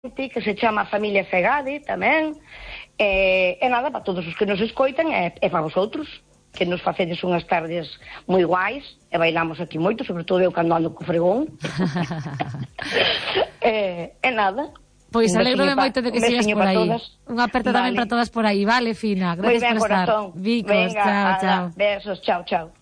que se chama Familia Fegade tamén, e nada, para todos os que nos escoitan e para vosotros, que nos facedes unhas tardes moi guais e bailamos aquí moito, sobre todo eu cando ando co fregón. E nada. Pois alegro-me moito de que sigas por aí. Unha aperta tamén para todas por aí, vale, Fina? Gracias por estar. Bicos, chao, chao. Besos, chao, chao.